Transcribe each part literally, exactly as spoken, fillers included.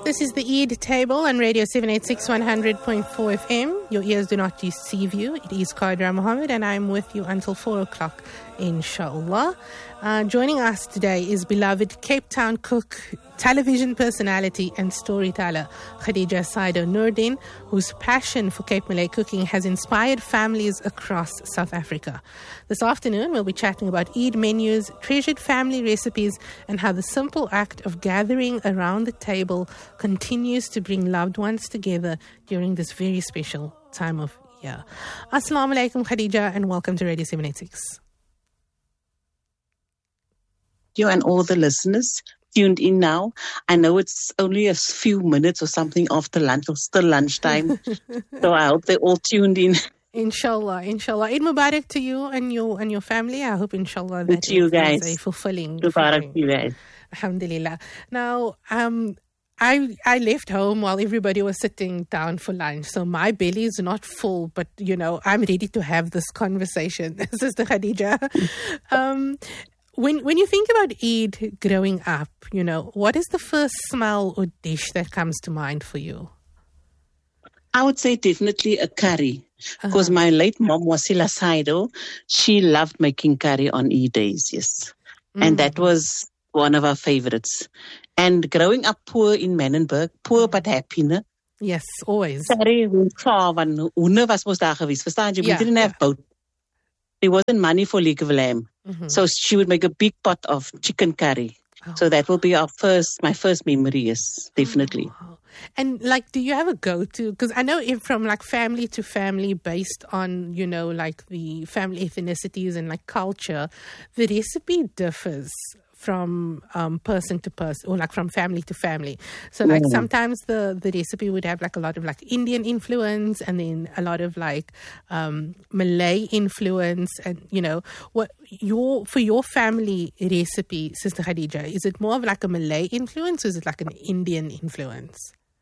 This is the Eid Table on Radio seven eighty-six one hundred point four F M. Your ears do not deceive you. It is Qadra Mohammed and I'm with you until four o'clock, inshallah. Uh, joining us today is beloved Cape Town cook, television personality and storyteller Khadija Saido Nurdin, whose passion for Cape Malay cooking has inspired families across South Africa. This afternoon we'll be chatting about Eid menus, treasured family recipes and how the simple act of gathering around the table continues to bring loved ones together during this very special time of year. Assalamu alaikum Khadija and welcome to Radio seven eighty-six. You and all the listeners tuned in now. I know it's only a few minutes or something after lunch or still lunchtime. So I hope they all tuned in. Inshallah, inshallah. Eid Mubarak to you and your and your family. I hope inshallah that to you guys. Is a fulfilling. Mubarak to you guys. Alhamdulillah. Now, um, I I left home while everybody was sitting down for lunch. So my belly is not full, but, you know, I'm ready to have this conversation, Sister Khadija. um, When when you think about Eid growing up, you know, what is the first smell or dish that comes to mind for you? I would say definitely a curry. Because uh-huh. my late mom, Wasila Saido, she loved making curry on Eid days, yes. Mm. And that was one of our favorites. And growing up poor in Menenberg, poor but happy, ne? Yes, always. Curry, hoender was mos daar geweest. Verstaan jy? We Yeah, didn't have yeah. boat. There wasn't money for leg of lamb. Mm-hmm. So she would make a big pot of chicken curry. Oh. So that will be our first, my first memory, yes, definitely. Oh. And like, do you have a go-to? Because I know if from like family to family based on, you know, like the family ethnicities and like culture, the recipe differs from um, person to person or like from family to family. So like mm. sometimes the, the recipe would have like a lot of like Indian influence and then a lot of like um, Malay influence and, you know, what your for your family recipe, Sister Khadija, is it more of like a Malay influence or is it like an Indian influence?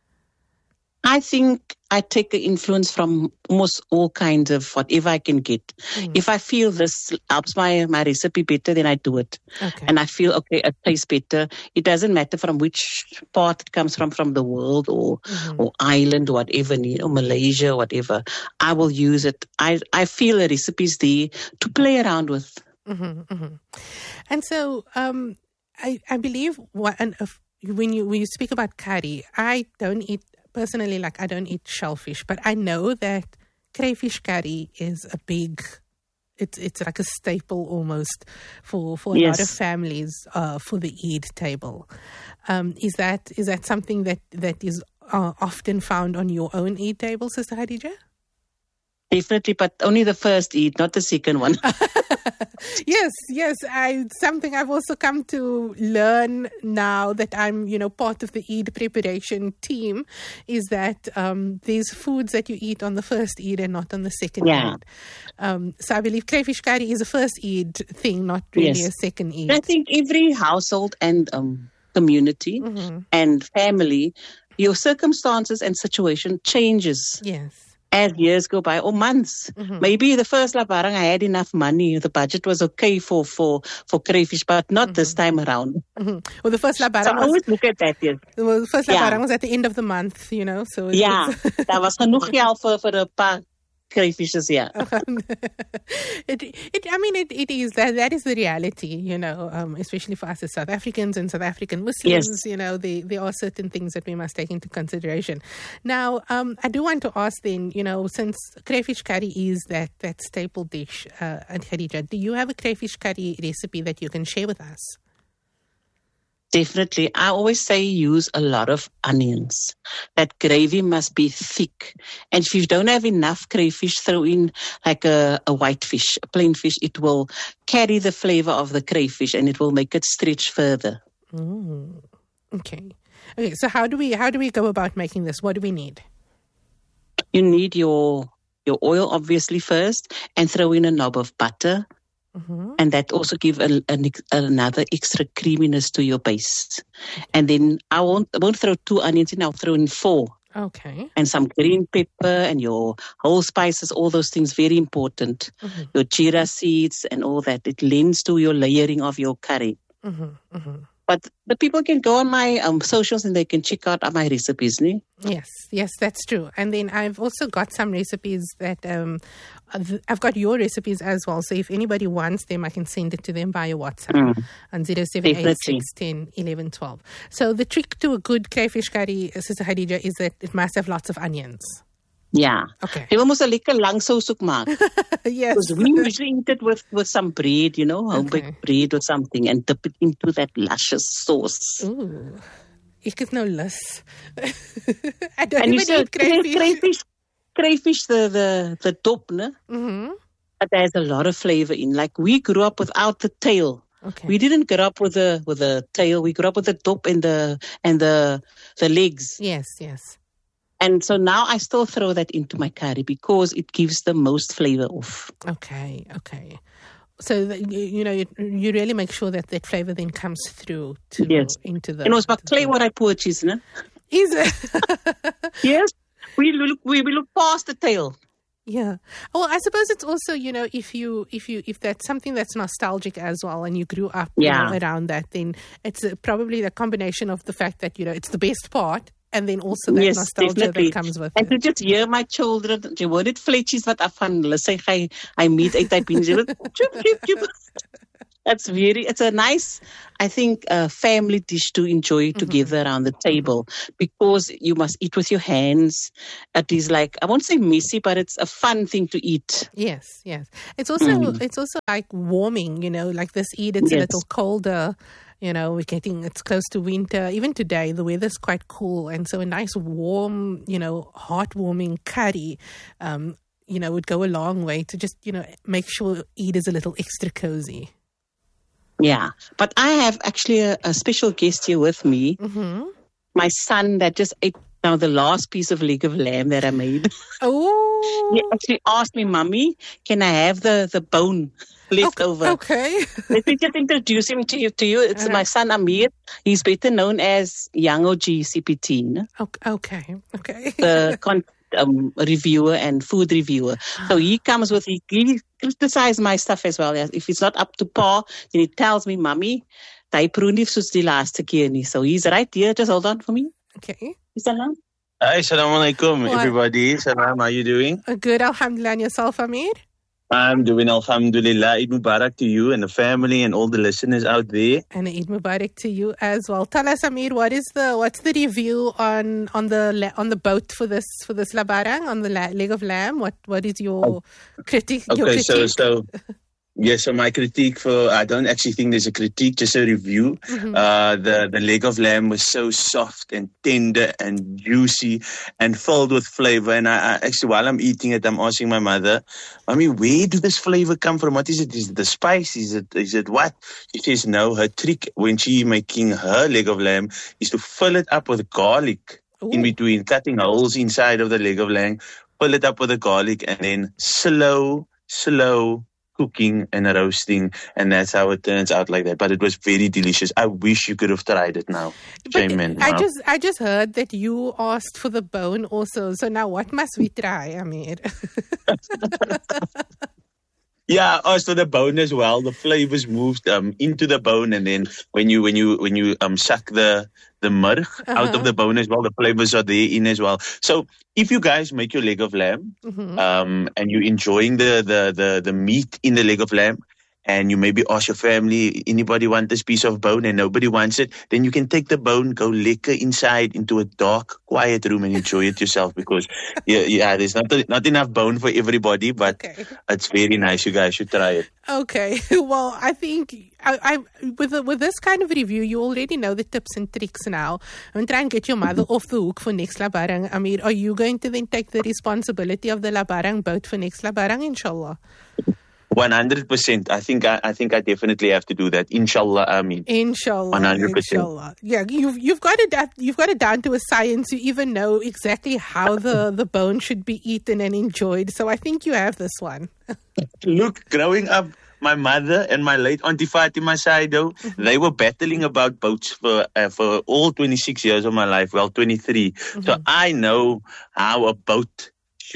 I think I take an influence from almost all kinds of whatever I can get. Mm. If I feel this helps my, my recipe better, then I do it. Okay. And I feel, okay, it tastes better. It doesn't matter from which part it comes from, from the world or mm-hmm. or island or whatever, or Malaysia or whatever. I will use it. I, I feel a recipe is there to play around with. Mm-hmm, mm-hmm. And so um, I, I believe what, and if, when you when you speak about curry, I don't eat Personally, like I don't eat shellfish, but I know that crayfish curry is a big, it's it's like a staple almost for, for a yes. lot of families uh, for the Eid table. Um, is that is that something that, that is uh, often found on your own Eid table, Sister Khadija? Definitely, but only the first Eid, not the second one. Yes, yes. I something I've also come to learn now that I'm, you know, part of the Eid preparation team is that um, there's foods that you eat on the first Eid and not on the second yeah. Eid. Um, so I believe crayfish curry is a first Eid thing, not really yes. a second Eid. I think every household and um, community mm-hmm. and family, your circumstances and situation changes. Yes. As years go by, or months. Mm-hmm. Maybe the first labarang I had enough money, the budget was okay for for, for crayfish, but not mm-hmm. this time around. Mm-hmm. Well, the first labarang so was... I always look at that, yes. Well, the first labarang yeah. was at the end of the month, you know, so... It yeah, was... that was genoeg geld for, for a paar crayfishes, yeah. it, it, I mean, it, it is, that that is the reality, you know, um, especially for us as South Africans and South African Muslims, yes. you know, they, there are certain things that we must take into consideration. Now, um, I do want to ask then, you know, since crayfish curry is that, that staple dish, uh, and Khadija, do you have a crayfish curry recipe that you can share with us? Definitely. I always say use a lot of onions. That gravy must be thick. And if you don't have enough crayfish, throw in like a, a white fish, a plain fish. It will carry the flavor of the crayfish and it will make it stretch further. Mm, okay. Okay. So how do we how do we go about making this? What do we need? You need your your oil obviously first, and throw in a knob of butter. Mm-hmm. And that also give a, a, another extra creaminess to your base. And then I won't, I won't throw two onions in, I'll throw in four. Okay. And some green pepper and your whole spices, all those things, very important. Mm-hmm. Your jeera seeds and all that. It lends to your layering of your curry. Mm-hmm. Mm-hmm. But the people can go on my um, socials and they can check out my recipes. Ne? Yes, yes, that's true. And then I've also got some recipes that um, I've got your recipes as well. So if anybody wants them, I can send it to them via WhatsApp mm. on zero seven eight six one zero one one one two. So the trick to a good crayfish curry, Sister Khadija, is that it must have lots of onions. Yeah. Okay. Jy moet 'n lekker lang soussoek maak. Yes. Because we usually eat it with, with some bread, you know, home baked okay. bread or something, and dip it into that luscious sauce. Ooh. Ek het nou lus. I don't and even you eat crayfish. crayfish. Crayfish, the, the, the top, ne? Mm-hmm. But there's a lot of flavor in. Like, we grew up without the tail. Okay. We didn't grow up with the with the tail. We grew up with the top and the and the the legs. Yes, yes. And so now I still throw that into my curry because it gives the most flavor off. Okay, okay. So, the, you, you know, you, you really make sure that that flavor then comes through to yes. into the... And it was clay what I put, isn't it? Is it? Yes. We look, we, we look past the tail. Yeah. Well, I suppose it's also, you know, if you if you if that's something that's nostalgic as well, and you grew up yeah. you know, around that, then it's uh, probably the combination of the fact that, you know, it's the best part. And then also that yes, nostalgia definitely. that comes with and it. And to just hear my children, jy hoor dit vletjies wat af van hulle sê hy hy meet uit hy bins. That's very, it's a nice, I think, uh, family dish to enjoy together mm-hmm. around the table because you must eat with your hands. It is like, I won't say messy, but it's a fun thing to eat. Yes, yes. It's also, mm. it's also like warming, you know, like this Eid, it's yes. a little colder. You know, we're getting, it's close to winter. Even today, the weather's quite cool. And so a nice warm, you know, heartwarming curry, um, you know, would go a long way to just, you know, make sure Eid is a little extra cozy. Yeah. But I have actually a, a special guest here with me. Mm-hmm. My son that just ate now the last piece of leg of lamb that I made. Oh. He actually asked me, Mommy, can I have the, the bone left okay. over? Okay. Let me just introduce him to you. To you. It's uh-huh. my son Amir. He's better known as Young O G C P T. No? Okay. Okay. The con- um, reviewer and food reviewer. So he comes with, he, he criticizes my stuff as well. If it's not up to par, then he tells me, Mommy, hy proe nie soos die laaste keer nie. So he's right here. Just hold on for me. Okay. Salam. Hi, Assalamu alaikum, everybody. Salam, how are you doing? Good, alhamdulillah. And yourself, Amir? I'm doing alhamdulillah. Eid Mubarak to you and the family and all the listeners out there. And Eid Mubarak to you as well. Tell us, Amir, what is the what's the review on on the on the boat for this for this labarang on the la- leg of lamb? What what is your oh. critique? Okay, your critique? so so. Yes, so my critique for, I don't actually think there's a critique, just a review. Mm-hmm. Uh, the, the leg of lamb was so soft and tender and juicy and filled with flavor. And I, I actually, while I'm eating it, I'm asking my mother, Mommy, where do this flavor come from? What is it? Is it the spice? Is it, is it what? She says, no, her trick when she making her leg of lamb is to fill it up with garlic. Ooh. In between, cutting holes inside of the leg of lamb, fill it up with the garlic and then slow, slow, cooking and roasting, and that's how it turns out like that. But it was very delicious. I wish you could have tried it now. But I just I just heard that you asked for the bone also. So now what must we try, Amir? Yeah, I asked for the bone as well. The flavors moved um, into the bone, and then when you when you when you um suck the the murg uh-huh. out of the bone as well, the flavors are there in as well. So if you guys make your leg of lamb, mm-hmm. um, and you're enjoying the, the the the meat in the leg of lamb, and you maybe ask your family, anybody want this piece of bone, and nobody wants it, then you can take the bone, go lekker inside into a dark, quiet room and enjoy it yourself because, yeah, yeah there's not not enough bone for everybody, but okay. It's very nice. You guys should try it. Okay. Well, I think I, I with the, with this kind of review, you already know the tips and tricks now. I'm going to try and get your mother off the hook for next Labarang. Amir, are you going to then take the responsibility of the Labarang boat for next Labarang, inshallah? One hundred percent. I think I, I think I definitely have to do that. Inshallah, I mean. Inshallah. One hundred percent. Inshallah. Yeah, you've you've got it. You've got it down to a science. You even know exactly how the, the bone should be eaten and enjoyed. So I think you have this one. Look, growing up, my mother and my late Auntie Fatima Saido, mm-hmm. they were battling about boats for uh, for all twenty-six years of my life. Well, twenty-three. Mm-hmm. So I know how a boat should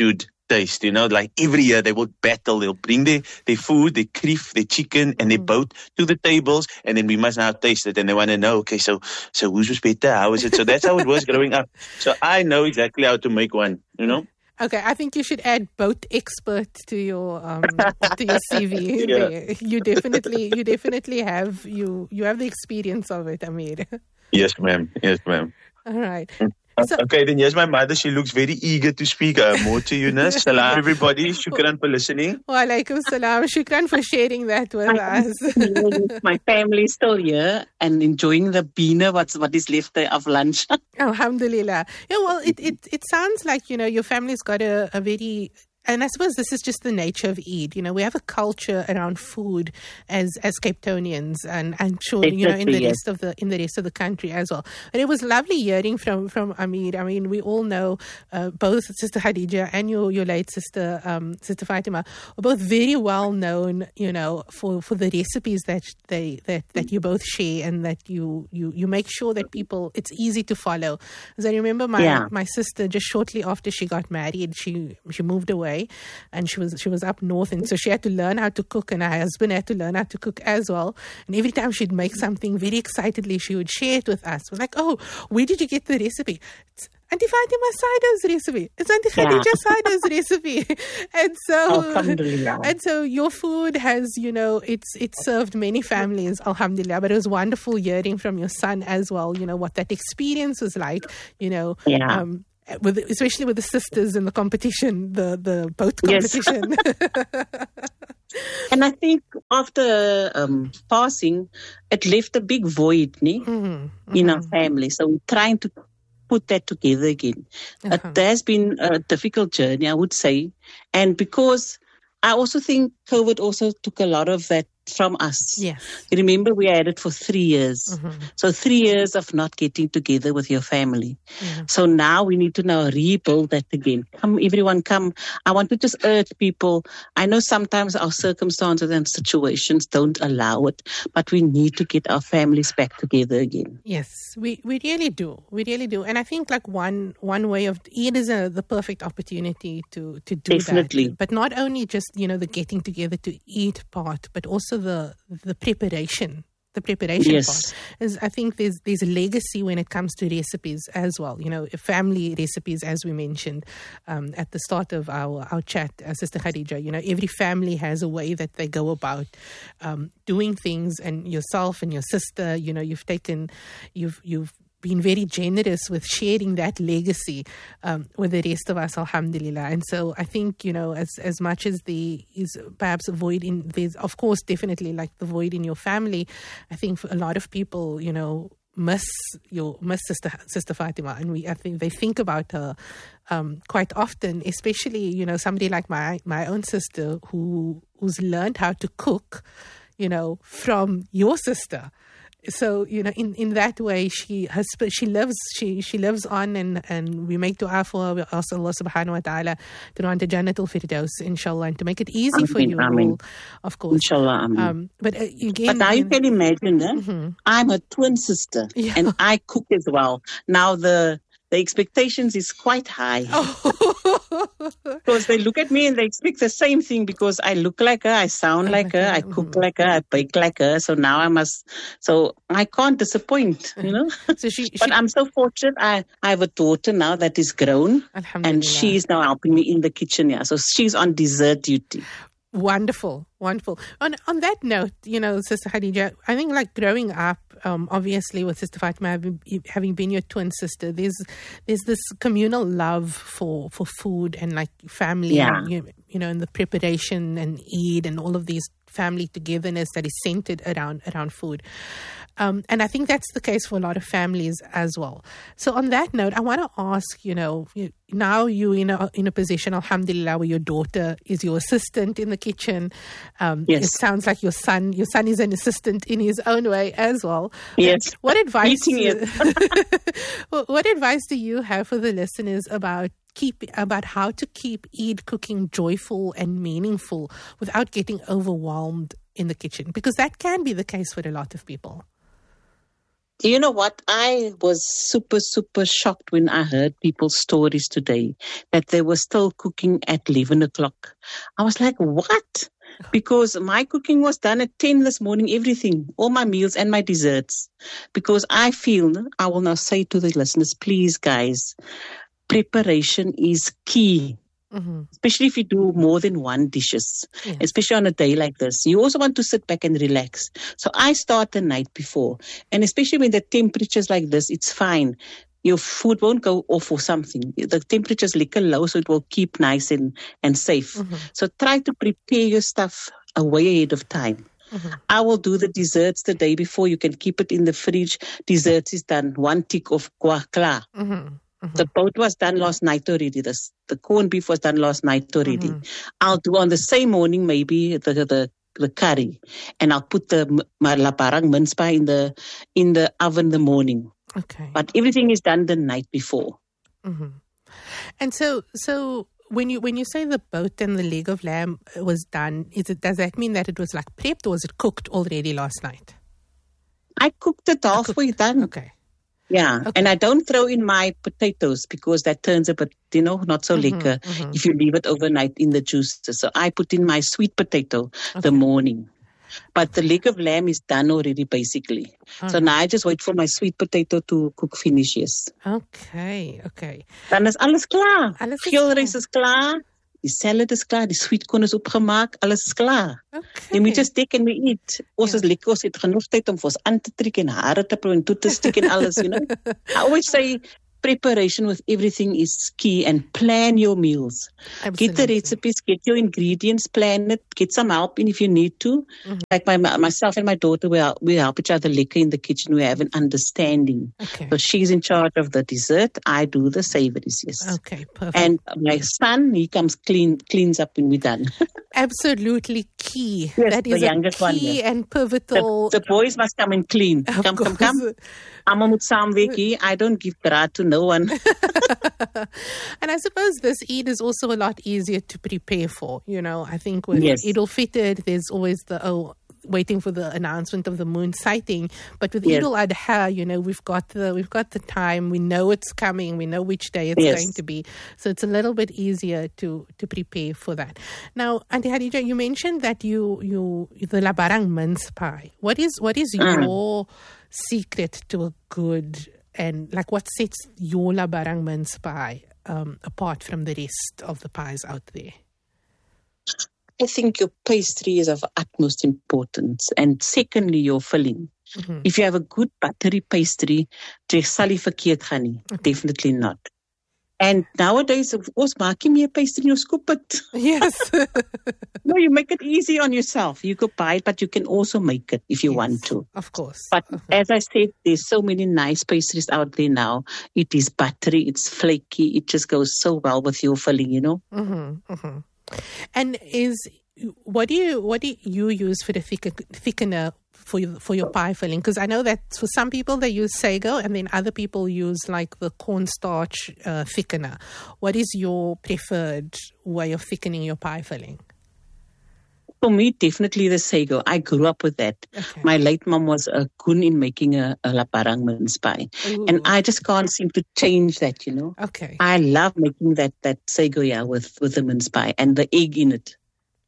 taste, you know, like every year they would battle. They'll bring their, their food, their krief, their chicken and their Mm. boat to the tables, and then we must now taste it, and they want to know, okay, so so whose was better? How is it? So that's how it was growing up. So I know exactly how to make one, you know. Okay, I think you should add boat expert to your um, to your C V. Yeah. There. You definitely you definitely have you you have the experience of it, Amir. Yes, ma'am. Yes, ma'am. All right. So, Okay, then here's my mother. She looks very eager to speak uh, more to you, Nus. Salam, everybody. Shukran for listening. wa alaikum salam. Shukran for sharing that with us. My family is still here and enjoying the beena, what's what is left there of lunch. Alhamdulillah. Yeah, well, it, it, it sounds like, you know, your family's got a, a very... And I suppose this is just the nature of Eid. You know, we have a culture around food as as Cape Townians, and I'm sure you know in the Exactly, yes. rest of the in the rest of the country as well. But it was lovely hearing from from Amir. I mean, we all know uh, both Sister Khadija and your your late sister um, Sister Fatima are both very well known. You know, for, for the recipes that they that, that you both share, and that you you you make sure that people it's easy to follow. Because I remember my Yeah. my sister, just shortly after she got married, she she moved away. And she was she was up north, and so she had to learn how to cook, and her husband had to learn how to cook as well. And every time she'd make something very excitedly, she would share it with us. We're like, oh, where did you get the recipe? It's Auntie Fatima Saida's recipe. It's Auntie Khadija Yeah. Saida's recipe. And so Alhamdulillah. and so your food has, you know, it's it's served many families, alhamdulillah. But it was wonderful hearing from your son as well, you know, what that experience was like, you know. Yeah. Um, with especially with the sisters in the competition, the the boat Yes. competition. And I think after um, passing, it left a big void nee, Mhm, in our mhm. family. So we're trying to put that together again. Uh-huh. It has been a difficult journey, I would say. And because I also think COVID also took a lot of that from us. Yes. You remember we had it for three years. Mhm. So three years of not getting together with your family. Yeah. So now we need to now rebuild that again. Come, everyone come. I want to just urge people. I know sometimes our circumstances and situations don't allow it, but we need to get our families back together again. Yes, we, we really do. We really do. And I think like one one way of Eid is a, the perfect opportunity to, to do Definitely. that. But not only just, you know, the getting together to eat part, but also the the preparation. The preparation Yes. part is, I think there's there's a legacy when it comes to recipes as well. You know, family recipes, as we mentioned um, at the start of our our chat, uh, Sister Khadija. You know, every family has a way that they go about um, doing things, and yourself and your sister, you know, you've taken, you've you've been very generous with sharing that legacy um, with the rest of us, alhamdulillah. And so I think, you know, as as much as there is perhaps a void in, there's of course definitely like the void in your family, I think for a lot of people, you know, miss your miss sister sister Fatima, and we I think they think about her um, quite often, especially, you know, somebody like my my own sister who who's learned how to cook, you know, from your sister. So, you know, in, in that way, she has, she lives she she lives on, and, and we make dua for her. We ask Allah subhanahu wa ta'ala to grant a Jannatul Firdaus, inshallah, and to make it easy for Ameen, you, ameen. all, of course. Inshallah. Amen. Um, but uh, again, But now you know- can imagine, eh? Mhm. I'm a twin sister Yeah. and I cook as well. Now the the expectations is quite high Oh. because they look at me and they expect the same thing because I look like her, I sound like her, I cook Mhm. like her, I bake like her. So now I must, so I can't disappoint, you know. So she, she But I'm so fortunate. I, I have a daughter now that is grown alhamdulillah. and she is now helping me in the kitchen. Yeah. So she's on dessert duty. Wonderful, wonderful. On on that note, you know, Sister Khadija, I think like growing up, um, obviously with Sister Fatima having, having been your twin sister, there's there's this communal love for, for food and like family, Yeah. and, you, you know, and the preparation and Eid and all of these family togetherness that is centered around around food. Um, and I think that's the case for a lot of families as well. So on that note, I want to ask, you know, you, now you're in a, in a position, alhamdulillah, where your daughter is your assistant in the kitchen. Um, Yes. It sounds like your son, your son is an assistant in his own way as well. Yes. What advice, Eating what what advice do you have for the listeners about keep about how to keep Eid cooking joyful and meaningful without getting overwhelmed in the kitchen? Because that can be the case for a lot of people. You know what? I was super, super shocked when I heard people's stories today that they were still cooking at eleven o'clock. I was like, what? Because my cooking was done at ten this morning, everything, all my meals and my desserts. Because I feel, I will now say to the listeners, please, guys, preparation is key. Mm-hmm. Especially if you do more than one dishes, yes. Especially on a day like this. You also want to sit back and relax. So I start the night before. And especially when the temperature's like this, it's fine. Your food won't go off or something. The temperature's little low, so it will keep nice and, and safe. Mm-hmm. So try to prepare your stuff a way ahead of time. Mm-hmm. I will do the desserts the day before. You can keep it in the fridge. Desserts is done. One tick of klar. Mm-hmm. Mm-hmm. The boat was done last night already. The, the corned beef was done last night already. Mm-hmm. I'll do on the same morning maybe the the, the curry, and I'll put the my laparang mince pie in the in the oven the morning. Okay. But everything is done the night before. Mm-hmm. And so so when you when you say the boat and the leg of lamb was done, is it does that mean that it was like prepped or was it cooked already last night? I cooked it halfway done. Okay. Yeah, okay. And I don't throw in my potatoes because that turns a bit, you know, not so mm-hmm, lekker mm-hmm. if you leave it overnight in the juicer. So I put in my sweet potato okay. the morning. But the leg of lamb is done already, basically. Okay. So now I just wait for my sweet potato to cook finish, yes. Okay, okay. Dan is alles klaar. Alles is Veelreis is klaar. Die salad is klaar. Die sweetcorn is opgemaak. Alles is klaar. Okay. Jy moet just take and we eat. Ons ja. is lekker. Ons het genoeg tyd om vir ons aan te trek en hare te pluk en toe te stick en alles, you know. I always say preparation with everything is key and plan your meals. Absolutely. Get the recipes, get your ingredients, plan it, get some help in if you need to. Mm-hmm. Like my myself and my daughter, we, are, we help each other liquor in the kitchen. We have an understanding. Okay. So she's in charge of the dessert. I do the savories, yes. Okay, perfect. And my son, he comes clean, cleans up when we're done. Absolutely key. Yes, that is the a youngest key one, yeah. and pivotal. The, the boys must come and clean. Of come, course. come, come. Almal moet saamwerk hier. I don't give graad to no one. And I suppose this Eid is also a lot easier to prepare for. You know, I think with yes. Eid al-Fitr, there's always the, oh, waiting for the announcement of the moon sighting. But with yes. Eid al-Adha, you know, we've got the we've got the time. We know it's coming. We know which day it's yes. going to be. So it's a little bit easier to to prepare for that. Now, Auntie Khadija, you mentioned that you you the laparang mince pie. What is what is mm. your secret to a good and like what sets your laparang mince pie um, apart from the rest of the pies out there? I think your pastry is of utmost importance. And secondly, your filling. Mm-hmm. If you have a good buttery pastry, jy sal nie verkeerd gaan nie. Okay. Definitely not. And nowadays, of course, maak jy meer pastry, you scoop it. Yes. No, you make it easy on yourself. You could buy it, but you can also make it if you yes, want to. Of course. But uh-huh. as I said, there's so many nice pastries out there now. It is buttery, it's flaky, it just goes so well with your filling, you know. Mm-hmm, mm-hmm. And is what do you what do you use for the thickener for your, for your pie filling? Because I know that for some people they use sago, and then other people use like the cornstarch uh, thickener. What is your preferred way of thickening your pie filling? For me, definitely the sago. I grew up with that. Okay. My late mom was a goon in making a, a laparang mince pie. Ooh. And I just can't seem to change that, you know. Okay. I love making that, that sago, yeah, with, with the mince pie and the egg in it.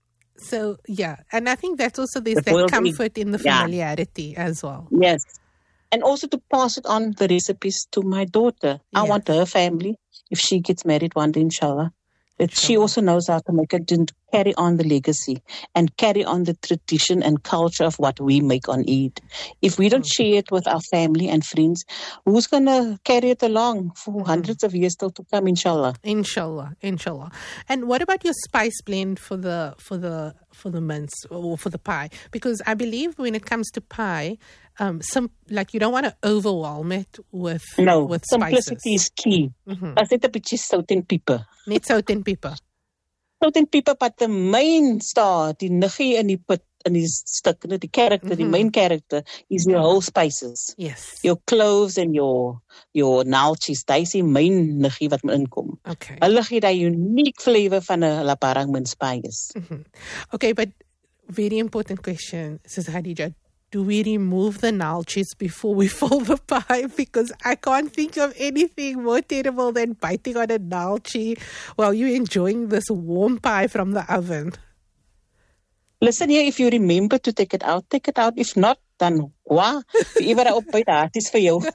So, yeah. And I think that's also, there's the that comfort egg. in the familiarity yeah. as well. Yes. And also to pass it on the recipes to my daughter. I yeah. want her family, if she gets married one day, inshallah, that sure. she also knows how to make it and carry on the legacy and carry on the tradition and culture of what we make on Eid. If we don't mm-hmm. share it with our family and friends, who's going to carry it along for mm-hmm. hundreds of years still to come, inshallah? Inshallah, inshallah. And what about your spice blend for the for the for the mince or for the pie? Because I believe when it comes to pie, um, some like you don't want to overwhelm it with no with simplicity spices. is key. Mm-hmm. That's it, a bit of salt and pepper. Net salt and pepper. Salt and pepper, but the main star, die niggie in die put in die stuk, the character, mm-hmm. the main character is your whole spices. Yes. Your cloves and your your naaltjies, daai is die main niggie wat moet inkom. Okay. Hulle gee daai unique flavor van 'n laparang mince pie is. Mm-hmm. Okay, but very important question, Sister Khadija. do we remove the nalchis before we fill the pie? Because I can't think of anything more terrible than biting on a nalchi while you're enjoying this warm pie from the oven. Listen here, if you remember to take it out, take it out. If not, then wah, even op by that is for you.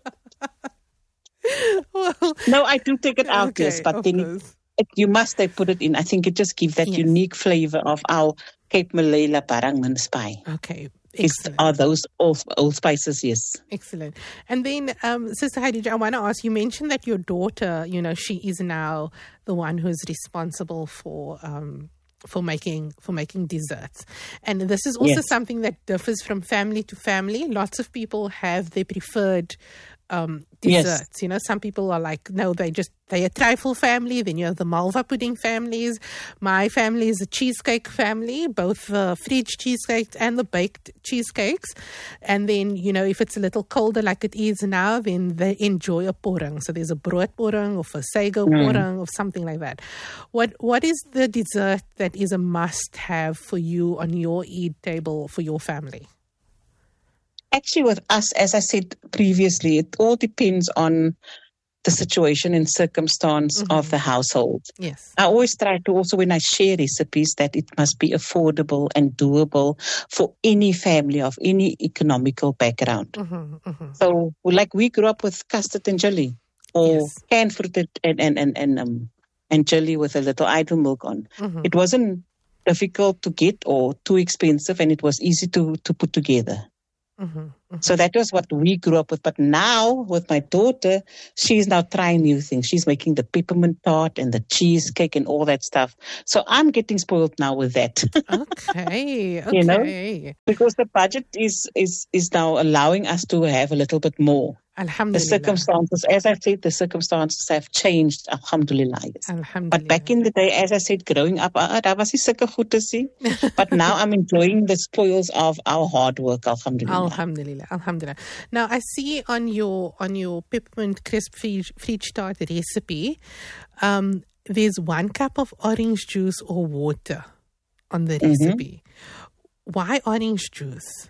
Well, no, I do take it out, okay, yes, but then course. it, you must have put it in. I think it just gives that Yes. unique flavor of our Cape Malay Barang mince pie. Okay, Is, excellent. are those old, old spices, yes. Excellent. And then, um, Sister Khadija, I want to ask, you mentioned that your daughter, you know, she is now the one who's responsible for um, for making for making desserts. And this is also Yes. something that differs from family to family. Lots of people have their preferred um, desserts. Yes. You know, some people are like, no, they just, they're a trifle family. Then you have the malva pudding families. My family is a cheesecake family, both the fridge cheesecakes and the baked cheesecakes. And then, you know, if it's a little colder like it is now, then they enjoy a porang. So there's a brood porang or a sago Mm. porang or something like that. What What is the dessert that is a must-have for you on your Eid table for your family? Actually, with us, as I said previously, it all depends on the situation and circumstance Mhm. of the household. Yes. I always try to also, when I share recipes, that it must be affordable and doable for any family of any economical background. Mm-hmm, mm-hmm. So, like we grew up with custard and jelly, or Yes. canned fruit and and and and, um, and jelly with a little idle milk on. Mm-hmm. It wasn't difficult to get or too expensive, and it was easy to to put together. Mm-hmm. Mm-hmm. So that was what we grew up with. But now with my daughter, she's now trying new things. She's making the peppermint tart and the cheesecake and all that stuff. So I'm getting spoiled now with that. Okay. Okay. You know? Because the budget is, is, is now allowing us to have a little bit more. The Alhamdulillah. circumstances, as I said, the circumstances have changed, alhamdulillah. Yes. Alhamdulillah. But back in the day, as I said, growing up, uh, that was sulke goed te sien. But now I'm enjoying the spoils of our hard work, alhamdulillah. Alhamdulillah, alhamdulillah. Now I see on your on your peppermint crisp fridge, fridge tart recipe, um, there's one cup of orange juice or water on the Mhm. recipe. Why orange juice?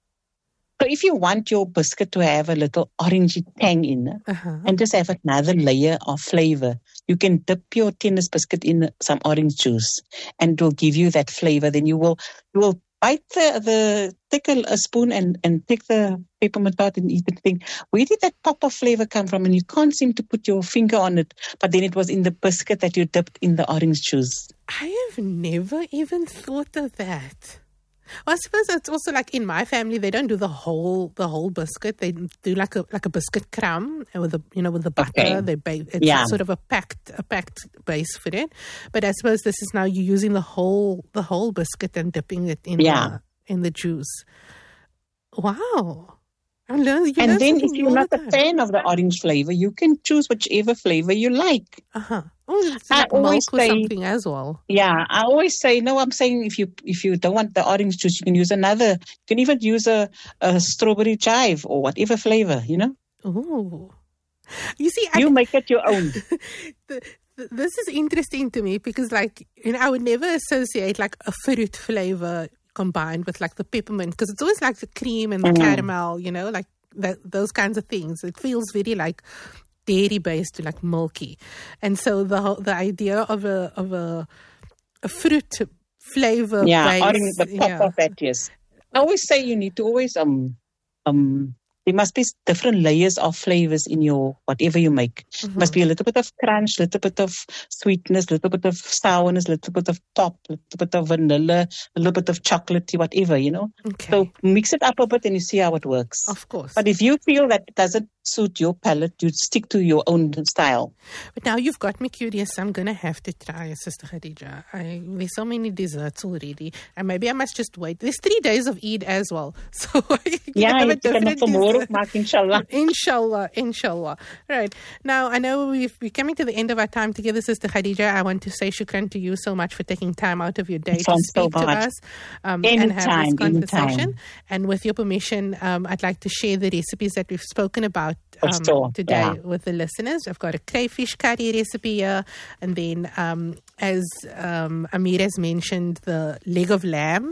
So if you want your biscuit to have a little orangey tang in it, Uh-huh. and just have another layer of flavor, you can dip your tennis biscuit in some orange juice, and it will give you that flavor. Then you will you will bite the, the take a, a spoon and, and take the peppermint tart and eat it. Think, where did that pop of flavor come from? And you can't seem to put your finger on it, but then it was in the biscuit that you dipped in the orange juice. I have never even thought of that. Well, I suppose it's also like in my family, they don't do the whole the whole biscuit. They do like a like a biscuit crumb with the you know with the butter. Okay. They bake it's Yeah. sort of a packed a packed base for it. But I suppose this is now you using the whole the whole biscuit and dipping it in Yeah. the, in the juice. Wow. I'm learning, you And learn then if something you're all not the a time. fan of the orange flavor, you can choose whichever flavor you like. Uh-huh. Oh, it's I like always milk or say- something as well. Yeah, I always say, no, I'm saying if you if you don't want the orange juice, you can use another. You can even use a, a strawberry chive or whatever flavor, you know. Ooh. You see, I You make it your own. the, th- this is interesting to me because, like, you know, I would never associate like a fruit flavor combined with like the peppermint because it's always like the cream and the Mm. caramel, you know, like that, those kinds of things. It feels very like dairy based to like milky, and so the whole, the idea of a of a, a fruit flavor, Yeah, based, orange, the pop yeah. of that, yes. I always say you need to always, um, um, there must be different layers of flavors in your, whatever you make. Mhm. Must be a little bit of crunch, little bit of sweetness, little bit of sourness, little bit of pop, little bit of vanilla, a little bit of chocolatey, whatever, you know. Okay, So mix it up a bit and you see how it works. of course. But if you feel that it doesn't suit your palate, you stick to your own style. But now you've got me curious. I'm going to have to try, Sister Khadija. I, there's so many desserts already. And maybe I must just wait. There's three days of Eid as well. So I can Yeah, have a you can different for more dessert. mark, inshallah. Inshallah, inshallah. Right. Now, I know we've, we're coming to the end of our time together, Sister Khadija. I want to say shukran to you so much for taking time out of your day to Thanks so speak to much. us um, and have this Anytime, conversation. anytime. And with your permission, um, I'd like to share the recipes that we've spoken about For um, sure, today yeah. with the listeners. I've got a crayfish curry recipe here, and then um, as um, Amir has mentioned, the leg of lamb,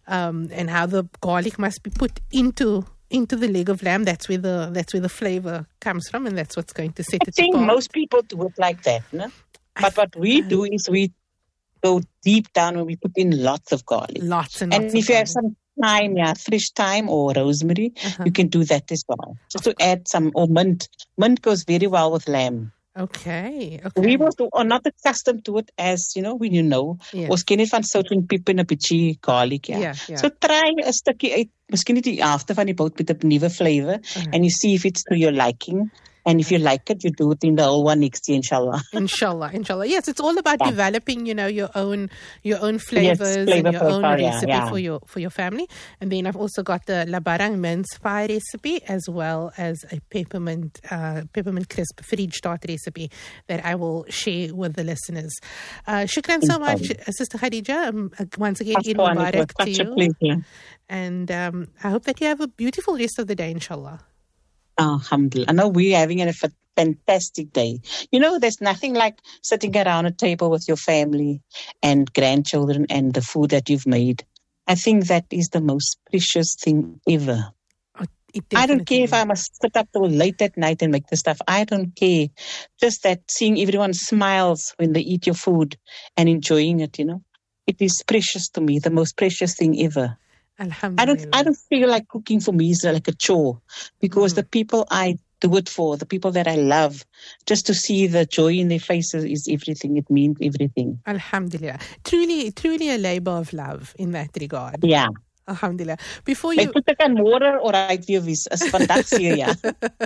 um, and how the garlic must be put into into the leg of lamb. That's where the that's where the flavor comes from, and that's what's going to set I it think apart. most people do it like that, no? But what we do is we go deep down and we put in lots of garlic. Lots and And lots if of you have garlic. some thyme, yeah, fresh thyme or rosemary, Uh-huh. you can do that as well. Just to add some, or mint. Mint goes very well with lamb. Okay, okay. We was are not accustomed to it as, you know, when you know. Yeah. Ons ken nie van sout en pieper en 'n bietjie garlic, ja. Yeah, yeah. So try 'n stukkie uit, miskien net die helfte van die bout met 'n nuwe flavor, Uh-huh. and you see if it's to your liking. And if you like it, you do it in the whole one next year, inshallah. Inshallah, inshallah. Yes, it's all about Yeah. developing, you know, your own your own flavors flavor and your own profile, yeah, recipe yeah. for your for your family. And then I've also got the labarang mince pie recipe as well as a peppermint uh, peppermint crisp fridge tart recipe that I will share with the listeners. Uh, shukran so much, uh, Sister Khadija. Um, uh, once again, Eid Afwan, it Mubarak was to such a you. pleasure. And um, I hope that you have a beautiful rest of the day, inshallah. Alhamdulillah. I know we're having a fa- fantastic day. You know, there's nothing like sitting around a table with your family and grandchildren and the food that you've made. I think that is the most precious thing ever. Oh, it I don't care if definitely I must sit up till late at night and make the stuff. I don't care. Just that seeing everyone smiles when they eat your food and enjoying it, you know. It is precious to me, the most precious thing ever. I Alhamdulillah. don't I don't feel like cooking for me is like a chore, because Mm. the people I do it for, the people that I love, just to see the joy in their faces is everything. It means everything. Alhamdulillah. Truly, truly a labor of love in that regard. Yeah. Alhamdulillah. Before Ek you... moet ek aan môre oral weer wees as vandag seer, ja.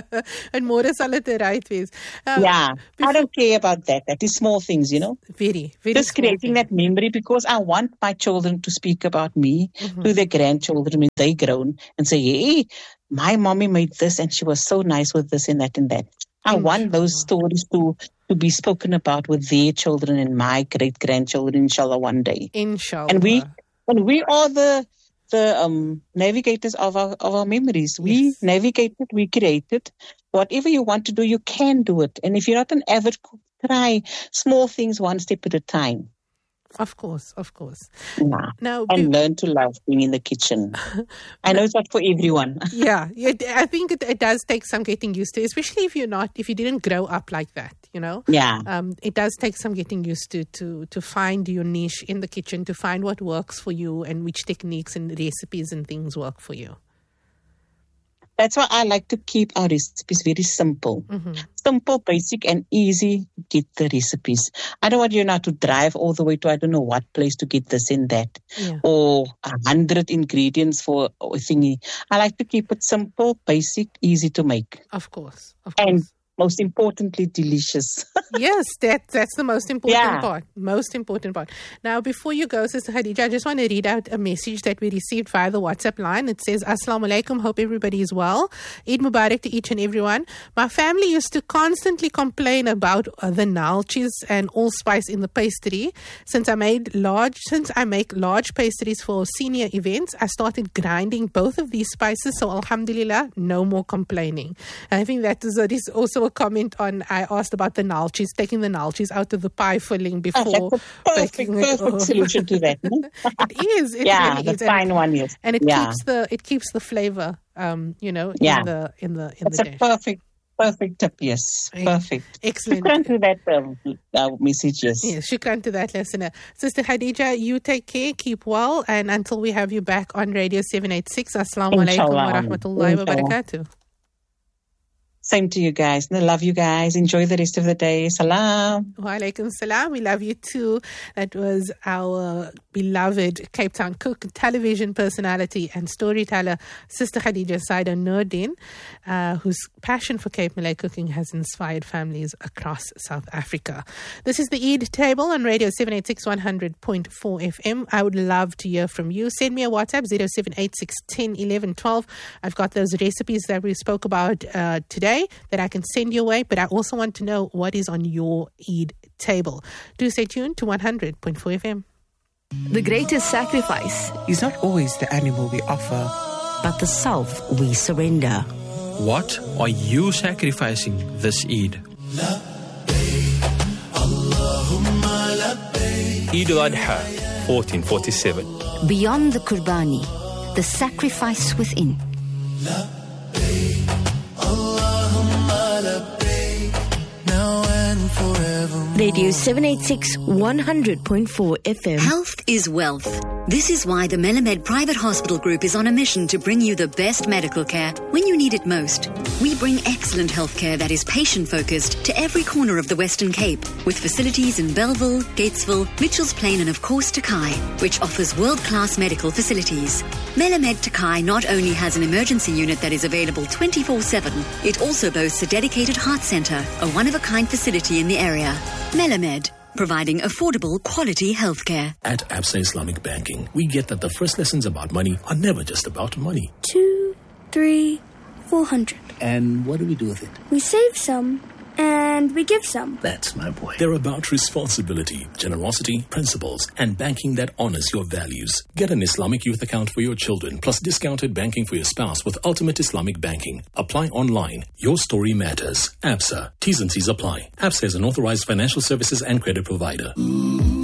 En môre sal dit reg wees. Um, Yeah. I don't care about that. That is small things, you know. Very, very Just small creating thing. that memory, because I want my children to speak about me Mhm. to their grandchildren when they grown and say, hey, my mommy made this and she was so nice with this and that and that. I want those stories to, to be spoken about with their children and my great grandchildren, inshallah, one day. Inshallah. And we and we are the the um, navigators of our of our memories. We Yes. navigated, we created. Whatever you want to do, you can do it. And if you're not an avid cook, try small things one step at a time. Of course, of course. Yeah. Now, And be- learn to love being in the kitchen. I know it's not for everyone. yeah, it, I think it, it does take some getting used to, especially if you're not, if you didn't grow up like that, you know. Yeah. Um, it does take some getting used to, to to find your niche in the kitchen, to find what works for you and which techniques and recipes and things work for you. That's why I like to keep our recipes very simple. Mm-hmm. Simple, basic, and easy to get the recipes. I don't want you now to drive all the way to I don't know what place to get this and that. Yeah. Or a hundred ingredients for a thingy. I like to keep it simple, basic, easy to make. Of course, of course. And most importantly, delicious. Yes, that that's the most important Yeah. part. Most important part. Now, before you go, Sister Khadija, I just want to read out a message that we received via the WhatsApp line. It says, Assalamu alaikum, hope everybody is well. Eid Mubarak to each and everyone. My family used to constantly complain about uh, the nalchis and allspice in the pastry. Since I made large, since I make large pastries for senior events, I started grinding both of these spices. So Alhamdulillah, no more complaining. I think that is, uh, this is also a comment on, I asked about the nalchis, taking the nalchis out of the pie filling before Oh, that's a perfect, baking it. perfect Oh. solution to that. No? It is. It yeah, really the is. And, fine one, yes. and it yeah. keeps the it keeps the flavor, um, you know, Yeah. in the in the in That's the a dish. perfect, perfect tip, yes. Ex- Perfect. Excellent. Shukran to that um, uh, message, yes. Yes, shukran to that listener. Sister Khadija, you take care, keep well, and until we have you back on Radio seven eighty-six, Assalamu alaikum wa Inshallah. rahmatullahi wa Inshallah. barakatuh. Same to you guys. I love you guys. Enjoy the rest of the day. Salam. Wa alaikum salam. We love you too. That was our beloved Cape Town cook, television personality, and storyteller, Sister Khadija Saida Nurdin, uh, whose passion for Cape Malay cooking has inspired families across South Africa. This is the Eid Table on Radio seven eighty-six one hundred point four F M. I would love to hear from you. Send me a WhatsApp, zero seven eight six one zero one one one two. I've got those recipes that we spoke about uh, today that I can send your way, but I also want to know what is on your Eid table. Do stay tuned to one hundred point four F M. The greatest sacrifice, is not always the animal we offer. but the self we surrender. What are you sacrificing this Eid? Eid al-Adha, fourteen forty-seven. Beyond the Qurbani, the sacrifice within. Radio seven eighty-six, one hundred point four F M. Health is wealth. This is why the Melamed Private Hospital Group is on a mission to bring you the best medical care when you need it most. We bring excellent healthcare that is patient-focused to every corner of the Western Cape, with facilities in Belleville, Gatesville, Mitchells Plain and of course Takai, which offers world-class medical facilities. Melamed Takai not only has an emergency unit that is available twenty-four seven, it also boasts a dedicated heart centre, a one-of-a-kind facility in the area. Melamed, providing affordable, quality healthcare. At Absa Islamic Banking, we get that the first lessons about money are never just about money. Two, three, four hundred. And what do we do with it? We save some, and we give some. That's my boy. They're about responsibility, generosity, principles, and banking that honors your values. Get an Islamic youth account for your children, plus discounted banking for your spouse with Ultimate Islamic Banking. Apply online. Your story matters. Absa. T's and C's apply. Absa is an authorized financial services and credit provider.